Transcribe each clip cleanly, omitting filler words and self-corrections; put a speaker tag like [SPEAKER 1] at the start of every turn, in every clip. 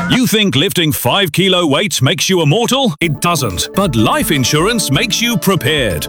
[SPEAKER 1] You think lifting 5 kilo weights makes you immortal? It doesn't. But life insurance makes you prepared.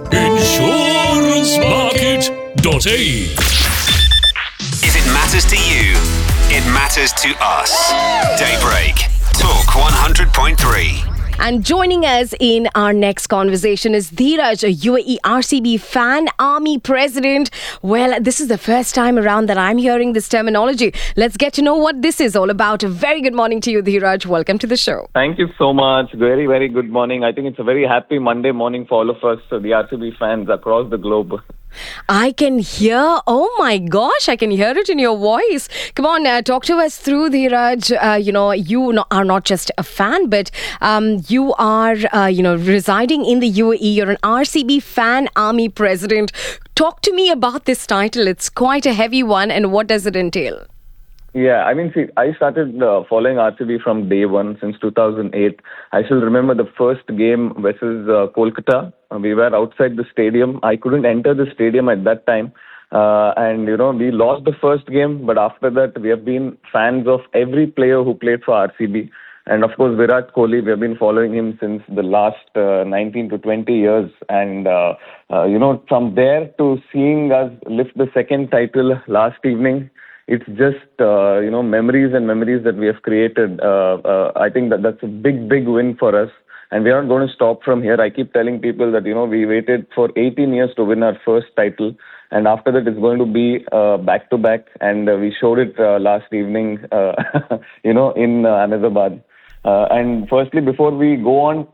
[SPEAKER 1] InsuranceMarket.ie.
[SPEAKER 2] If it matters to you, it matters to us. Daybreak. Talk 100.3.
[SPEAKER 3] And joining us in our next conversation is Dheeraj, a UAE RCB fan army president. Well, this is the first time around that I'm hearing this terminology. Let's get to know what this is all about. A very good morning to you, Dheeraj. Welcome to the show.
[SPEAKER 4] Thank you so much. Very, very good morning. I think it's a very happy Monday morning for all of us, the RCB fans across the globe.
[SPEAKER 3] I can hear, oh my gosh, I can hear it in your voice. Come on, talk to us through, Dheeraj. You are not just a fan, but you are, residing in the UAE. You're an RCB fan army president. Talk to me about this title. It's quite a heavy one. And what does it entail?
[SPEAKER 4] Yeah, I mean, see, I started following RCB from day one since 2008. I still remember the first game versus Kolkata. We were outside the stadium. I couldn't enter the stadium at that time. We lost the first game. But after that, we have been fans of every player who played for RCB. And of course, Virat Kohli, we have been following him since the last 19 to 20 years. And, from there to seeing us lift the second title last evening, it's just, memories and memories that we have created. I think that's a big, big win for us. And we are not going to stop from here. I keep telling people that, we waited for 18 years to win our first title. And after that, it's going to be back-to-back. And we showed it last evening, in Ahmedabad. And firstly, before we go on